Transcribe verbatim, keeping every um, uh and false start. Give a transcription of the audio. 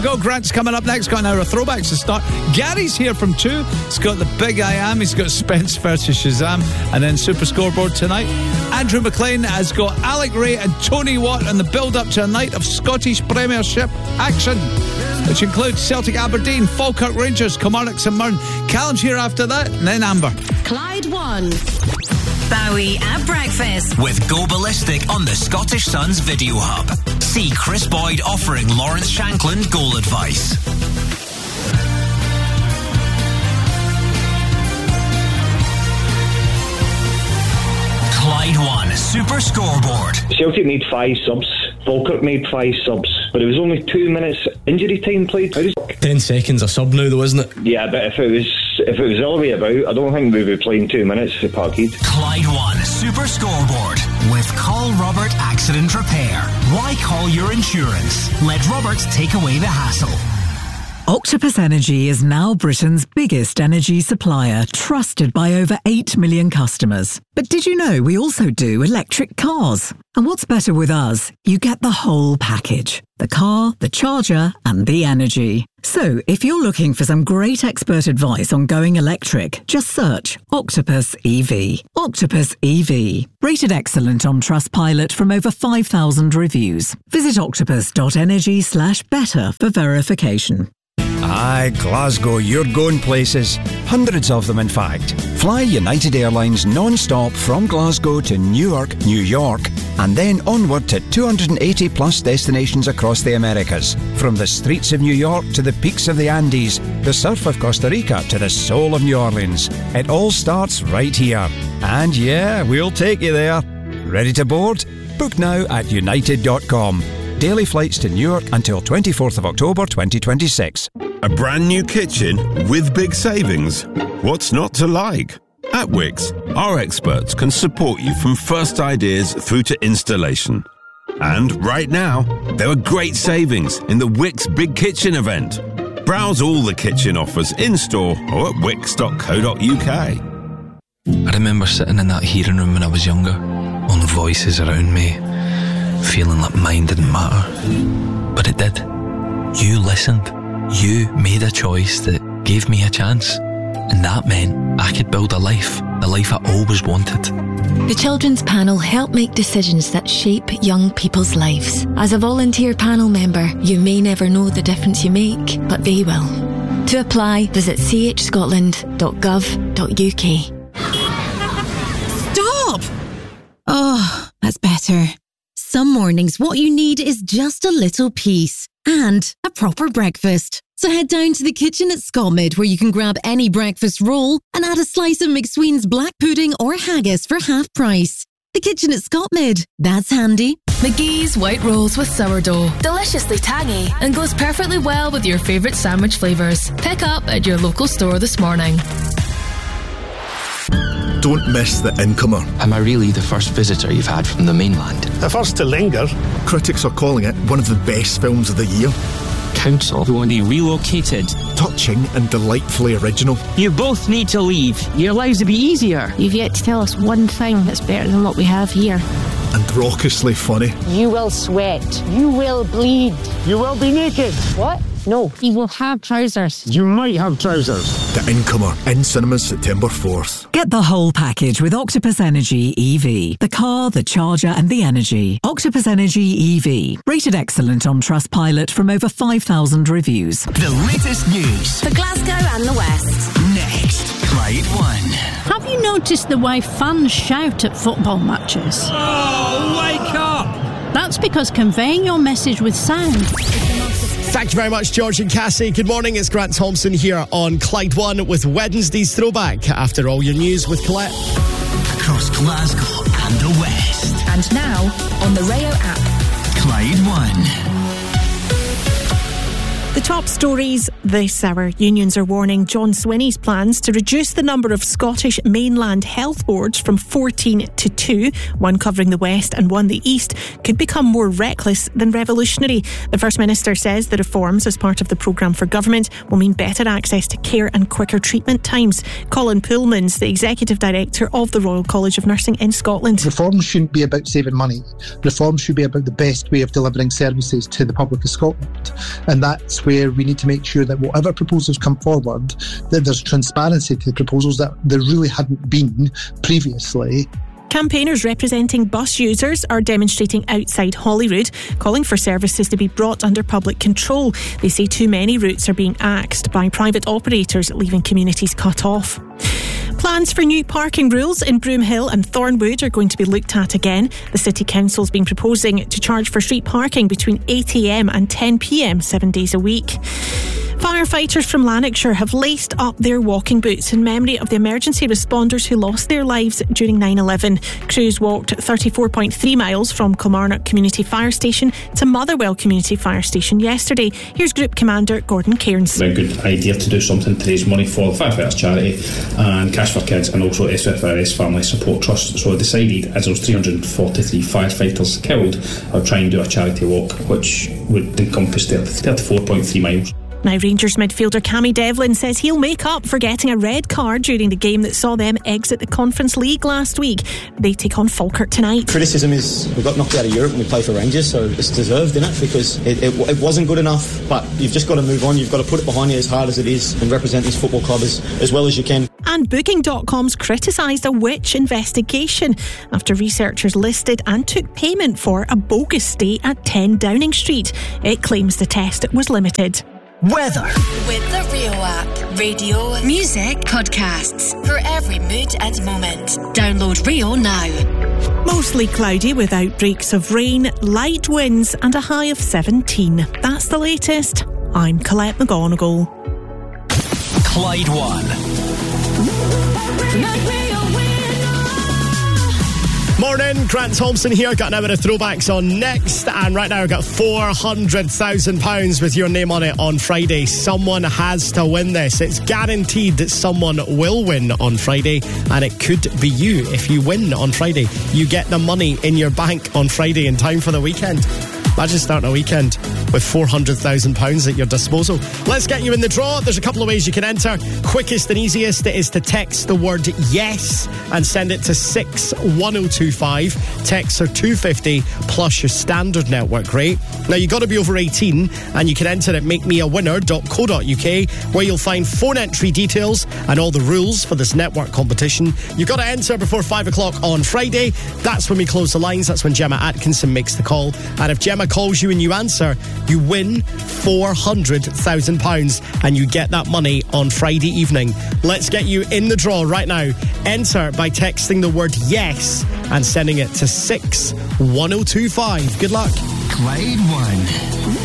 go. Grant's coming up next. Got an hour of throwbacks to start. Gary's here from two. He's got the Big I Am. He's got Spence versus Shazam. And then Super Scoreboard tonight. Andrew McLean has got Alec Ray and Tony Watt on the build-up to a night of Scottish Premiership action, which includes Celtic Aberdeen, Falkirk Rangers, Kilmarnock St Mirren. Callum's here after that, and then Amber. Clyde One. Bowie at breakfast. With Go Ballistic on the Scottish Sun's Video Hub. See Chris Boyd offering Lawrence Shanklin goal advice. Clyde One Super Scoreboard. Celtic made five subs. Falkirk made five subs, but it was only two minutes injury time played. How does Ten seconds a sub now, though, isn't it? Yeah, but if it was if it was the other way about, I don't think we'd be playing two minutes for Parkhead. Clyde One Super Scoreboard with Call Robert Accident Repair. Why call your insurance? Let Robert take away the hassle. Octopus Energy is now Britain's biggest energy supplier, trusted by over eight million customers. But did you know we also do electric cars? And what's better with us? You get the whole package. The car, the charger, and the energy. So, if you're looking for some great expert advice on going electric, just search Octopus E V. Octopus E V. Rated excellent on Trustpilot from over five thousand reviews. Visit octopus.energy slash better for verification. Aye, Glasgow, you're going places. Hundreds of them, in fact. Fly United Airlines non-stop from Glasgow to Newark, New York, and then onward to two hundred eighty plus destinations across the Americas. From the streets of New York to the peaks of the Andes, the surf of Costa Rica to the soul of New Orleans. It all starts right here. And yeah, we'll take you there. Ready to board? Book now at united dot com. Daily flights to Newark until twenty-fourth of October twenty twenty-six. A brand new kitchen with big savings? What's not to like? At Wix, our experts can support you from first ideas through to installation. And right now, there are great savings in the Wix Big Kitchen event. Browse all the kitchen offers in-store or at wix dot co dot uk. I remember sitting in that hearing room when I was younger, all the voices around me, feeling like mine didn't matter. But it did. You listened. You made a choice that gave me a chance. And that meant I could build a life, the life I always wanted. The Children's Panel help make decisions that shape young people's lives. As a volunteer panel member, you may never know the difference you make, but they will. To apply, visit c h scotland dot gov dot u k. Stop! Oh, that's better. Some mornings what you need is just a little peace and a proper breakfast. So head down to the kitchen at Scotmid, where you can grab any breakfast roll and add a slice of McSween's black pudding or haggis for half price. The kitchen at Scotmid, that's handy. McGee's white rolls with sourdough. Deliciously tangy and goes perfectly well with your favourite sandwich flavours. Pick up at your local store this morning. Don't miss The Incomer. Am I really the first visitor you've had from the mainland? The first to linger. Critics are calling it one of the best films of the year. Council want to be relocated. Touching and delightfully original. You both need to leave. Your lives will be easier. You've yet to tell us one thing that's better than what we have here. And raucously funny. You will sweat. You will bleed. You will be naked. What? No, you will have trousers. You might have trousers. The Incomer, in cinemas September fourth. Get the whole package with Octopus Energy E V. The car, the charger, and the energy. Octopus Energy E V. Rated excellent on Trustpilot from over five thousand reviews. The latest news for Glasgow and the West. Next, Clyde One. Have you noticed the way fans shout at football matches? Oh, wake up! That's because conveying your message with sound. Thank you very much, George and Cassie. Good morning, it's Grant Thompson here on Clyde One with Wednesday's Throwback. After all your news with Colette. Across Glasgow and the West. And now, on the Rayo app. Clyde One. The top stories this hour. Unions are warning John Swinney's plans to reduce the number of Scottish mainland health boards from fourteen to two, one covering the West and one the East, could become more reckless than revolutionary. The First Minister says the reforms as part of the programme for government will mean better access to care and quicker treatment times. Colin Pullman's the Executive Director of the Royal College of Nursing in Scotland. Reforms shouldn't be about saving money. Reforms should be about the best way of delivering services to the public of Scotland. And that's where where we need to make sure that whatever proposals come forward, that there's transparency to the proposals that there really hadn't been previously. Campaigners representing bus users are demonstrating outside Holyrood, calling for services to be brought under public control. They say too many routes are being axed by private operators, leaving communities cut off. Plans for new parking rules in Broomhill and Thornwood are going to be looked at again. The City Council's been proposing to charge for street parking between eight a m and ten p m seven days a week. Firefighters from Lanarkshire have laced up their walking boots in memory of the emergency responders who lost their lives during nine eleven. Crews walked thirty-four point three miles from Kilmarnock Community Fire Station to Motherwell Community Fire Station yesterday. Here's Group Commander Gordon Cairns. A good idea to do something to raise money for the Firefighters Charity and Cash for Kids and also S F R S Family Support Trust. So I decided, as those three hundred forty-three firefighters killed, I'll try and do a charity walk which would encompass thirty-four point three miles. Now, Rangers midfielder Cammy Devlin says he'll make up for getting a red card during the game that saw them exit the Conference League last week. They take on Falkirk tonight. Criticism is we got knocked out of Europe and we play for Rangers, so it's deserved, isn't it? Because it, it, it wasn't good enough, but you've just got to move on. You've got to put it behind you as hard as it is and represent this football club as, as well as you can. And Booking dot com's criticised a witch investigation after researchers listed and took payment for a bogus stay at ten Downing Street. It claims the test was limited. Weather. With the Rio app. Radio, music, podcasts. For every mood and moment. Download Rio now. Mostly cloudy with outbreaks of rain, light winds and a high of seventeen. That's the latest. I'm Colette McGonigal. Clyde One. Morning, Grant Thompson here. Got an hour of throwbacks on next, and right now I've got four hundred thousand pounds with your name on it on Friday. Someone has to win this. It's guaranteed that someone will win on Friday, and it could be you. If you win on Friday, you get the money in your bank on Friday in time for the weekend. Imagine starting a weekend with four hundred thousand pounds at your disposal. Let's get you in the draw. There's a couple of ways you can enter. Quickest and easiest is to text the word yes and send it to six one oh two five. Texts are two fifty plus your standard network rate. Now, you've got to be over eighteen, and you can enter at make me a winner dot co dot u k, where you'll find phone entry details and all the rules for this network competition. You've got to enter before five o'clock on Friday. That's when we close the lines. That's when Gemma Atkinson makes the call. And if Gemma calls you and you answer, you win four hundred thousand pounds and you get that money on Friday evening. Let's get you in the draw right now. Enter by texting the word yes and sending it to six one oh two five. Good luck. Clyde One.